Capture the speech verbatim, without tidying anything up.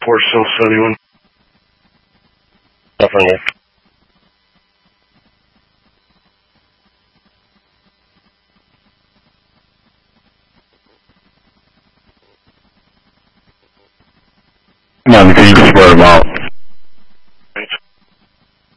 Port Sill seventy-one. Affirmative. Come on, can you just spread them out?